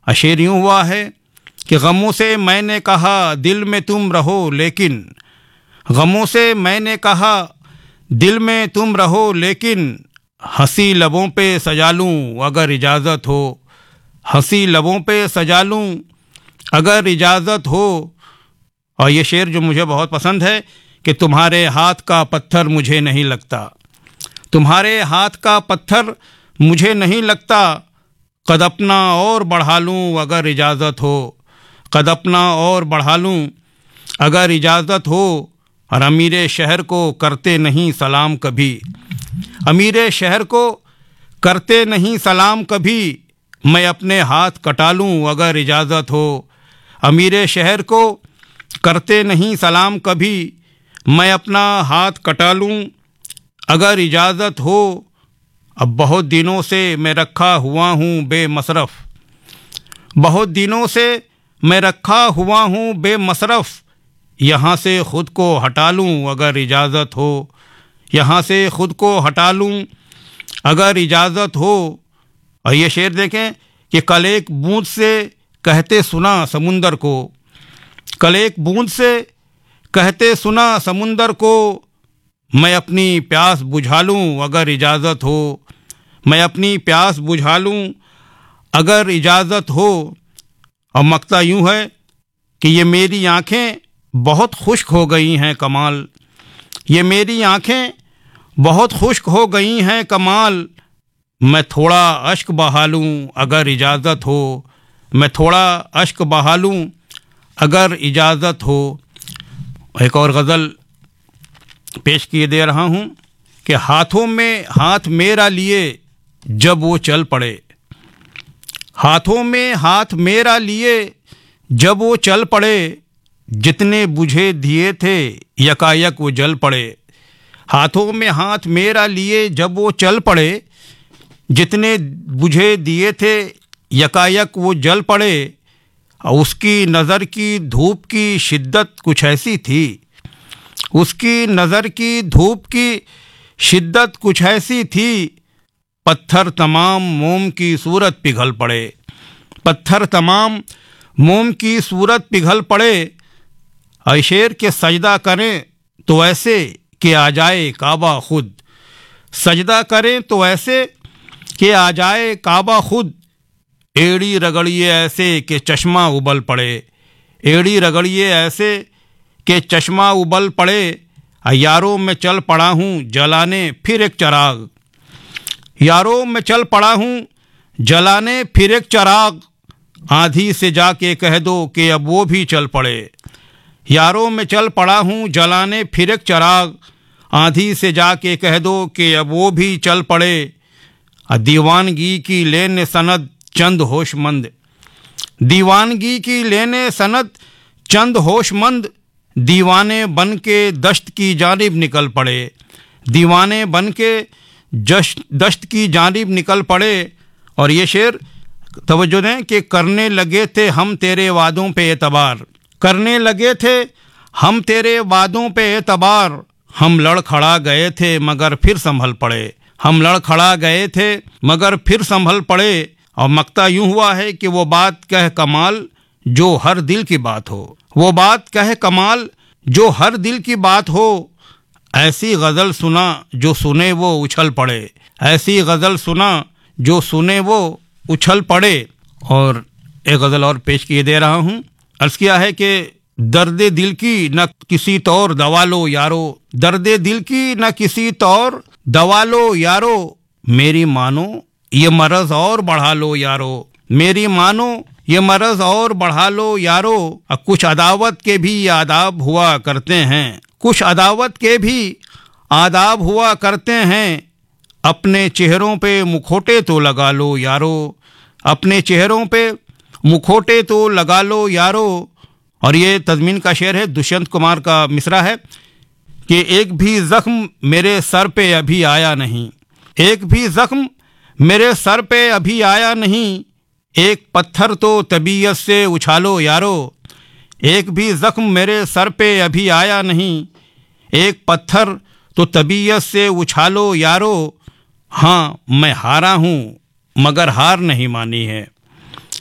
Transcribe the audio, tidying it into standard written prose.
शेर यूँ हुआ है कि गमों से मैंने कहा दिल में तुम रहो लेकिन, गमों से मैंने कहा दिल में तुम रहो लेकिन, हंसी लबों पे सजा लूँ अगर इजाज़त हो, हंसी लबों पे सजा लूँ अगर इजाज़त हो। और ये शेर जो मुझे बहुत पसंद है कि तुम्हारे हाथ का पत्थर मुझे नहीं लगता, तुम्हारे हाथ का पत्थर मुझे नहीं लगता, कद अपना और बढ़ा लूँ अगर इजाज़त हो, कद अपना और बढ़ा लूँ अगर इजाज़त हो। और अमीरे शहर को करते नहीं सलाम कभी, अमीरे शहर को करते नहीं सलाम कभी, मैं अपने हाथ कटा लूँ अगर इजाज़त हो, अमीरे शहर को करते नहीं सलाम कभी, मैं अपना हाथ कटा लूँ अगर इजाज़त हो। अब बहुत दिनों से मैं रखा हुआ हूँ बेमसरफ़, बहुत दिनों से मैं रखा हुआ हूँ बेमसरफ़, यहाँ से ख़ुद को हटा लूँ अगर इजाज़त हो, यहाँ से ख़ुद को हटा लूँ अगर इजाज़त हो। और ये शेर देखें कि कल एक बूंद से कहते सुना समुंदर को, कल एक बूंद से कहते सुना समुंदर को, मैं अपनी प्यास बुझा लूँ अगर इजाज़त हो, मैं अपनी प्यास बुझा लूँ अगर इजाज़त हो। और मकता यूँ है कि ये मेरी आँखें बहुत खुश्क हो गई हैं कमाल, ये मेरी आँखें बहुत खुश्क हो गई हैं कमाल, मैं थोड़ा अश्क बहा लूँ अगर इजाज़त हो, मैं थोड़ा अश्क बहा लूँ अगर इजाज़त हो। एक और गज़ल पेश किए दे रहा हूँ कि हाथों में हाथ मेरा लिए जब वो चल पड़े, हाथों में हाथ मेरा लिए जब वो चल पड़े, जितने बुझे दिए थे यकायक वो जल पड़े, हाथों में हाथ मेरा लिए जब वो चल पड़े, जितने बुझे दिए थे यकायक वो जल पड़े। उसकी नज़र की धूप की शिद्दत कुछ ऐसी थी, उसकी नज़र की धूप की शिद्दत कुछ ऐसी थी, पत्थर तमाम मोम की सूरत पिघल पड़े, पत्थर तमाम मोम की सूरत पिघल पड़े। शेर के सजदा करें तो ऐसे कि आ जाए काबा खुद, सजदा करें तो ऐसे कि आ जाए काबा खुद, एड़ी रगड़िए ऐसे कि चश्मा उबल पड़े, एड़ी रगड़िए ऐसे कि चश्मा उबल पड़े, यारों में चल पड़ा हूँ जलाने फिर एक चिराग, यारों में चल पड़ा हूँ जलाने फिर एक चिराग, आंधी से जाके कह दो कि अब वो भी चल पड़े, यारों में चल पड़ा हूँ जलाने फिर एक चिराग, आंधी से जाके कह दो कि अब वो भी चल पड़े। दीवानगी की लेने सनद चंद होशमंद, दीवानगी की लेने सनद चंद होशमंद, दीवाने बन के दश्त की जानिब निकल पड़े, दीवाने बन के दश्त की जानिब निकल पड़े। और ये शेर तवज्जो दें कि करने लगे थे हम तेरे वादों पे एतबार, करने लगे थे हम तेरे वादों पे एतबार, हम लड़खड़ा गए थे मगर फिर संभल पड़े, हम लड़खड़ा गए थे मगर फिर संभल पड़े। और मकता यूँ हुआ है कि वो बात कह कमाल जो हर दिल की बात हो, वो बात कह कमाल जो हर दिल की बात हो, ऐसी गज़ल सुना जो सुने वो उछल पड़े, ऐसी गज़ल सुना जो सुने वो उछल पड़े। और एक गज़ल और पेश किए दे रहा हूँ। अर्ज़ किया है कि दर्द दिल की न किसी तौर दवा लो यारो, दर्द दिल की न किसी तौर दवा लो यारो, मेरी मानो ये मरज़ और बढ़ा लो यारो, मेरी मानो ये मरज़ और बढ़ा लो यारो। कुछ अदावत के भी आदाब हुआ करते हैं, कुछ अदावत के भी आदाब हुआ करते हैं, अपने चेहरों पे मुखोटे तो लगा लो यारो, अपने चेहरों पे मुखोटे तो लगा लो यारो। और ये तज़मीन का शेर है, दुष्यंत कुमार का मिसरा है कि एक भी ज़ख्म मेरे सर पे अभी आया नहीं, एक भी ज़ख्म मेरे सर पे अभी आया नहीं, एक पत्थर तो तबीयत से उछालो यारो, एक भी ज़ख्म मेरे सर पे अभी आया नहीं, एक पत्थर तो तबीयत से उछालो यारो। हाँ मैं हारा हूँ मगर हार नहीं मानी है,